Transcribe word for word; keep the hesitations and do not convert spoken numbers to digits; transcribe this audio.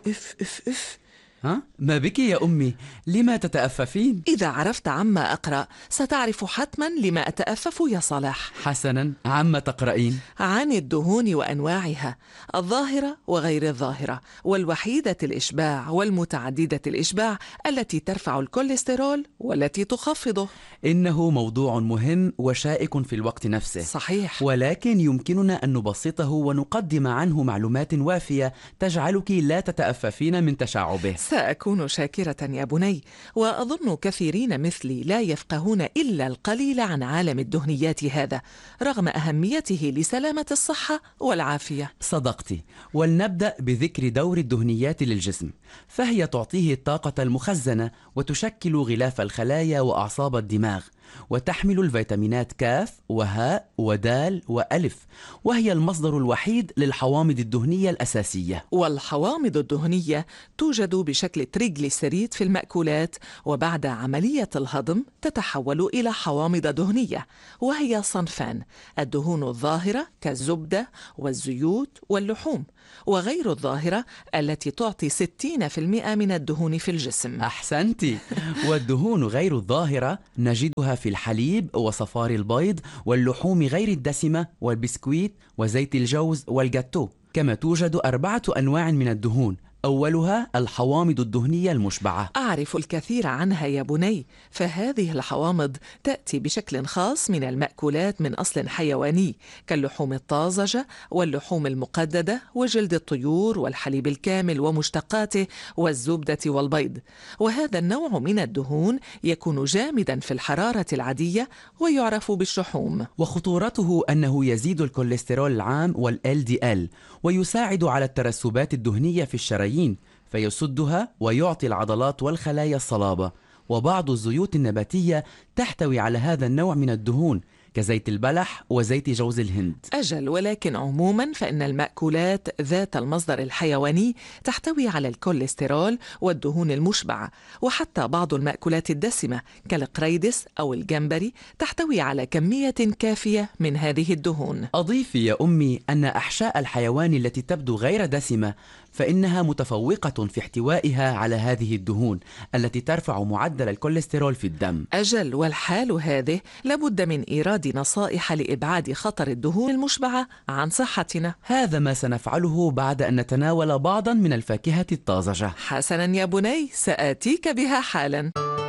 اف اف اف. ها؟ ما بك يا أمي؟ لما تتأففين؟ إذا عرفت عما أقرأ ستعرف حتما لما أتأفف يا صلاح. حسنا، عما تقرأين؟ عن الدهون وأنواعها، الظاهرة وغير الظاهرة، والوحيدة الإشباع والمتعددة الإشباع، التي ترفع الكوليسترول والتي تخفضه. إنه موضوع مهم وشائك في الوقت نفسه. صحيح. ولكن يمكننا أن نبسطه ونقدم عنه معلومات وافية تجعلك لا تتأففين من تشعبه. سأكون شاكرة يا بني، وأظن كثيرين مثلي لا يفقهون إلا القليل عن عالم الدهنيات هذا، رغم أهميته لسلامة الصحة والعافية. صدقت. ولنبدأ بذكر دور الدهنيات للجسم، فهي تعطيه الطاقة المخزنة وتشكل غلاف الخلايا وأعصاب الدماغ، وتحمل الفيتامينات كاف وهاء ودال وألف، وهي المصدر الوحيد للحوامض الدهنية الأساسية. والحوامض الدهنية توجد بشكل تريغليسيريد في المأكولات، وبعد عملية الهضم تتحول إلى حوامض دهنية، وهي صنفان: الدهون الظاهرة كالزبدة والزيوت واللحوم، وغير الظاهرة التي تعطي ستين بالمئة من الدهون في الجسم. أحسنت. والدهون غير الظاهرة نجدها في الحليب وصفار البيض واللحوم غير الدسمة والبسكويت وزيت الجوز والجاتو. كما توجد أربعة أنواع من الدهون، أولها الحوامض الدهنية المشبعة. أعرف الكثير عنها يا بني، فهذه الحوامض تأتي بشكل خاص من المأكولات من أصل حيواني، كاللحوم الطازجة واللحوم المقددة وجلد الطيور والحليب الكامل ومشتقاته والزبدة والبيض. وهذا النوع من الدهون يكون جامدا في الحرارة العادية ويعرف بالشحوم. وخطورته أنه يزيد الكوليسترول العام وال دي إل، ويساعد على الترسبات الدهنية في الشرايين فيسدها ويعطي العضلات والخلايا الصلابة. وبعض الزيوت النباتية تحتوي على هذا النوع من الدهون كزيت البلح وزيت جوز الهند. أجل، ولكن عموما فإن المأكولات ذات المصدر الحيواني تحتوي على الكوليسترول والدهون المشبعة، وحتى بعض المأكولات الدسمة كالقريدس أو الجمبري تحتوي على كمية كافية من هذه الدهون. أضيف يا أمي أن أحشاء الحيوان التي تبدو غير دسمة فإنها متفوقة في احتوائها على هذه الدهون التي ترفع معدل الكوليسترول في الدم. أجل، والحال هذه لابد من إيراد نصائح لإبعاد خطر الدهون المشبعة عن صحتنا. هذا ما سنفعله بعد أن نتناول بعضا من الفاكهة الطازجة. حسنا يا بني، سآتيك بها حالا.